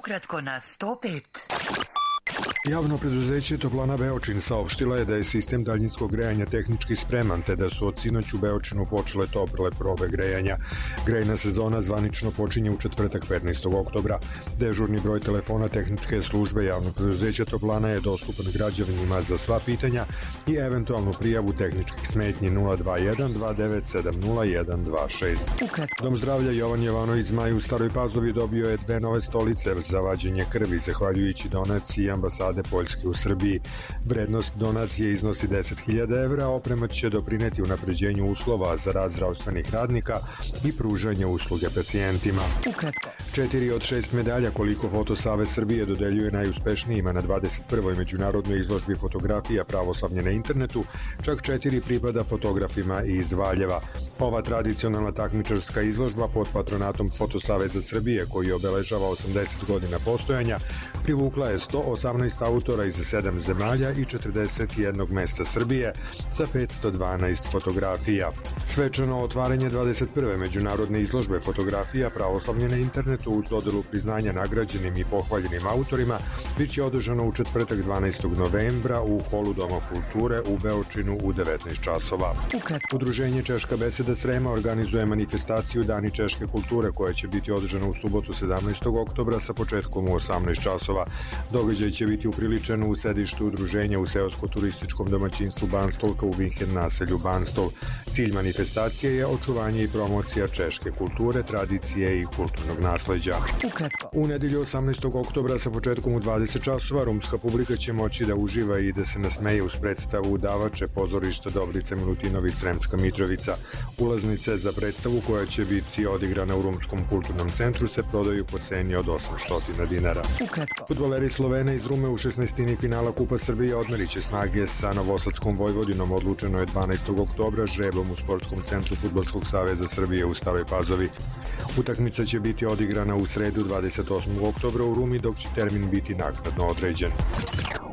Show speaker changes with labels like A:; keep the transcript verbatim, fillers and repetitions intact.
A: Ukratko na sto pet.
B: Javno preduzeće Toplana Beočin saopštila je da je sistem daljinskog grejanja tehnički spreman, te da su od sinoć u Beočinu počele tople probe grejanja. Grejna sezona zvanično počinje u četvrtak petnaestog oktobra. Dežurni broj telefona tehničke službe Javnog preduzeća Toplana je dostupan građanima za sva pitanja i eventualnu prijavu tehničkih smetnji nula dva jedan dva devet sedam nula jedan dva šest. Dom zdravlja Jovan Jovanović Zmaj u Staroj Pazovi dobio je dve nove stolice za vađenje krvi, zahvaljujući donaciji ambasade Poljske u Srbiji. Vrednost donacije iznosi deset hiljada evra, oprema će doprineti unapređenju uslova za rad zdravstvenih radnika i pružanje usluge pacijentima.
A: Ukratko.
B: Četiri od šest medalja koliko Fotosavez Srbije dodeljuje najuspešnijima na dvadeset prvoj međunarodnoj izložbi fotografija pravoslavlje na internetu, čak četiri pripada fotografima iz Valjeva. Ova tradicionalna takmičarska izložba pod patronatom Fotosaveza Srbije, koji obeležava osamdeset godina postojanja, privukla je sto osamnaest autora iz sedam zemalja i četrdeset jednog mesta Srbije sa petsto dvanaest fotografija. Svečano otvaranje dvadeset prve međunarodne izložbe fotografija pravoslavlje na internetu uz dodelu priznanja nagrađenim i pohvaljenim autorima biće održano u četvrtak dvanaestog novembra u holu Doma kulture u Beočinu u devetnaest časova. Udruženje Češka beseda Srema organizuje manifestaciju Dani češke kulture koja će biti održana u subotu sedamnaestog oktobra sa početkom u osamnaest časova. Događaj će biti upriličen u sedištu udruženja u seosko-turističkom domaćinstvu Banstolka u Vinhen naselju Banstol. Cilj manifestacije je očuvanje i promocija češke kulture, tradicije i kulturnog nasleđa.
A: Ukratko.
B: U nedelju osamnaestog oktobra sa početkom u dvadeset časova rumska publika će moći da uživa i da se nasmeje uz predstavu Udavače pozorišta Dobrica Milutinović Sremska Mitrovica. Ulaznice za predstavu koja će biti odigrana u Rumskom kulturnom centru se prodaju po ceni od osamsto dinara.
A: Ukratko.
B: Fudbaleri Slovena iz Rume u šesnaestini finala Kupa Srbije odmerit će snage sa Novosadskom Vojvodinom. Odlučeno je dvanaestog oktobra žrebom u Sportskom centru Fudbalskog saveza Srbije u Staroj Pazovi. Utakmica će biti odigrana u sredu dvadeset osmog oktobra u Rumi, dok će termin biti naknadno određen.